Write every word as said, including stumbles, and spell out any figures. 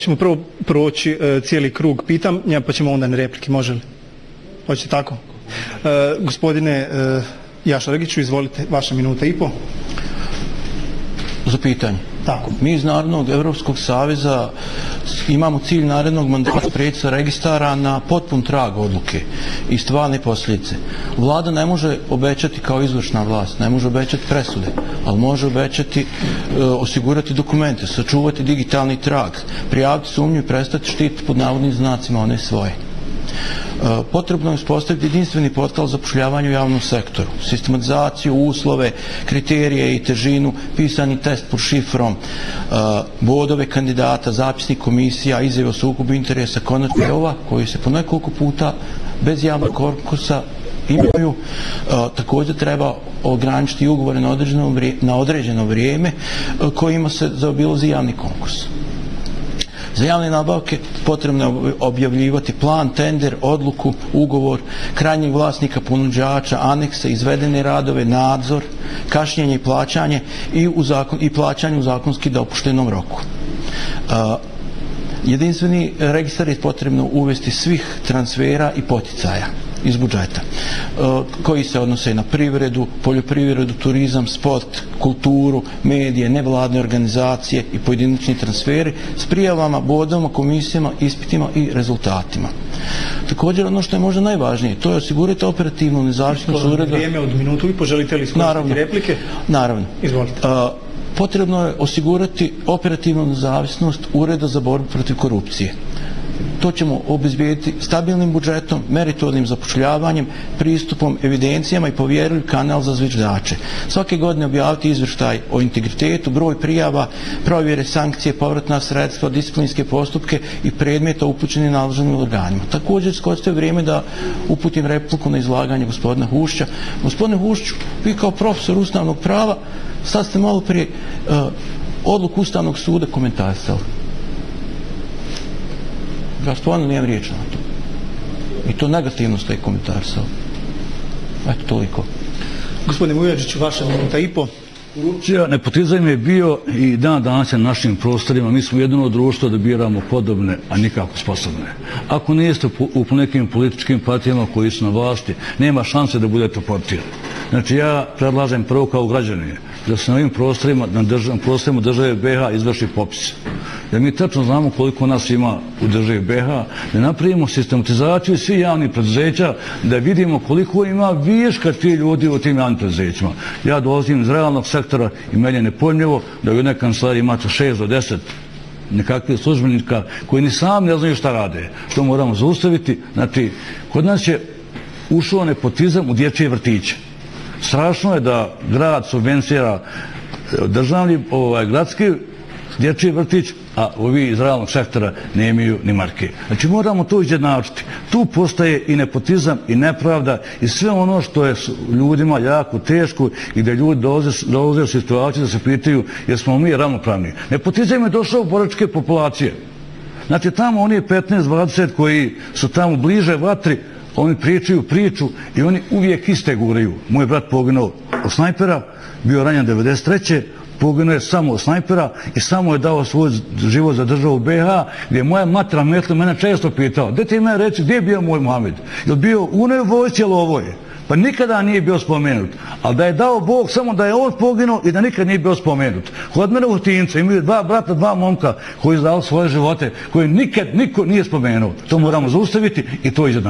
Ćemo prvo proći uh, cijeli krug pitanja, pa ćemo onda na replike, može li? Hoćete tako? Uh, gospodine uh, Jaša Rgiću, izvolite, vaša minuta i po. Za pitanje. Tako. Mi iz Narodnog Evropskog saveza imamo cilj narednog mandata prijeći sa registara na potpun trag odluke i stvarne posljedice. Vlada ne može obećati kao izvršna vlast, ne može obećati presude, ali može obećati, e, osigurati dokumente, sačuvati digitalni trag, prijaviti sumnju i prestati štiti pod navodnim znacima one svoje. Potrebno je uspostaviti jedinstveni portal zapošljavanja u javnom sektoru, sistematizaciju, uslove, kriterije i težinu, pisani test pod šifrom, bodove kandidata, zapisnik komisija, izjave o sukobu interesa, konačni ova koji se po nekoliko puta bez javnog konkursa imaju. Također treba ograničiti ugovore na određeno vrijeme, na određeno vrijeme kojima se zaobilazi javni konkurs. Za javne nabavke potrebno je objavljivati plan, tender, odluku, ugovor, krajnjeg vlasnika, ponuđača, anekse, izvedene radove, nadzor, kašnjenje i plaćanje i, u zakon, i plaćanje u zakonski dopuštenom roku. Uh, jedinstveni registar je potrebno uvesti svih transfera i poticaja iz budžeta, koji se odnose na privredu, poljoprivredu, turizam, sport, kulturu, medije, nevladne organizacije i pojedinačni transferi s prijavama, bodovima, komisijama, ispitima i rezultatima. Također ono što je možda najvažnije, to je osigurati operativnu nezavisnost ureda. Vrijeme od minutu i poželite li iskoristiti replike? Naravno. Izvolite. A, potrebno je osigurati operativnu nezavisnost ureda za borbu protiv korupcije. To ćemo obezbijediti stabilnim budžetom, meritornim zapošljavanjem, pristupom, evidencijama i povjerljiv kanal za zviždače. Svake godine objaviti izvještaj o integritetu, broj prijava, provjere sankcije, povratna sredstva, disciplinske postupke i predmeta upućeni nadležnim organima. Također iskoristite vrijeme da uputim repliku na izlaganje gospodina Hušća. Gospodine Hušću, vi kao profesor ustavnog prava sad ste malo prije uh, odluku Ustavnog suda komentarisali. Ja stvarno nijem riječ na to. I to negativno ste komentarisali. Eto, toliko. Gospodine Vujačiću, vaša minuta i po. Korupcija, nepotizam je bio i dan danas na našim prostorima. Mi smo jedino društvo da biramo podobne, a nikako sposobne. Ako niste u nekim političkim partijama koji su na vlasti, nema šanse da budete portir. Znači ja predlažem prvo kao građani da se na ovim prostorima, na držav, prostorima države B H izvrši popis. Da mi tačno znamo koliko nas ima u državi B H, da napravimo sistematizaciju svih javnih preduzeća, da vidimo koliko ima viška ti ljudi u tim javnim preduzećima. Ja dolazim iz realnog sektora i meni je nepojmljivo da u jednoj kancelariji imate šest do deset nekakvih službenika koji ni sam ne znaju šta rade. To moramo zaustaviti. Znači, kod nas je ušao nepotizam u dječje vrtiće. Strašno je da grad subvencija državni, ovaj, gradski dječji vrtić, a ovi iz realnog sektora nemaju ni marke. Znači moramo to izjednačiti. Tu postaje i nepotizam i nepravda i sve ono što je ljudima jako teško i da ljudi dolaze, dolaze u situaciju da se pitaju jer smo mi ravnopravni. Nepotizam je došao u boračke populacije. Znači tamo oni petnaest dvadeset koji su tamo bliže vatri, oni pričaju priču i oni uvijek iste guraju. Moj brat poginuo od snajpera, bio ranjen devedeset treće poginuo je samo od snajpera i samo je dao svoj život za državu B H, gdje je moja matra Metla mene često pitao, gdje ti me reći, gdje je bio moj Mohamed? Je li bio u onoj vojsci ili ovoj? Pa nikada nije bio spomenut. Ali da je dao Bog samo da je on poginuo i da nikad nije bio spomenut. Kod mene u Tince imaju dva brata, dva momka koji su dali svoje živote, koji nikad niko nije spomenuo. To moramo zaustaviti i to izjednačiti.